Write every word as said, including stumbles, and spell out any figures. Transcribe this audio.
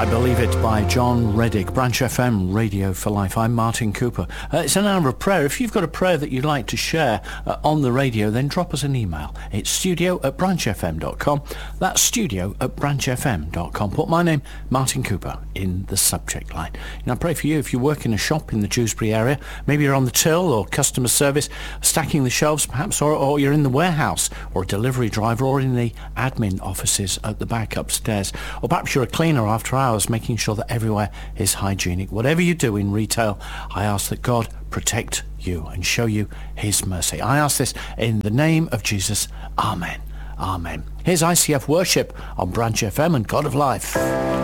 I Believe It by John Reddick, Branch F M, Radio for Life. I'm Martin Cooper. Uh, it's an hour of prayer. If you've got a prayer that you'd like to share uh, on the radio, then drop us an email. It's studio at branch f m dot com. That's studio at branch f m dot com. Put my name, Martin Cooper, in the subject line. And I pray for you if you work in a shop in the Dewsbury area. Maybe you're on the till or customer service, stacking the shelves perhaps, or, or you're in the warehouse or a delivery driver or in the admin offices at the back upstairs. Or perhaps you're a cleaner after hours, making sure that everywhere is hygienic. Whatever you do in retail, I ask that God protect you and show you his mercy. I ask this in the name of Jesus. Amen. Amen. Here's I C F Worship on Branch F M and God of Life.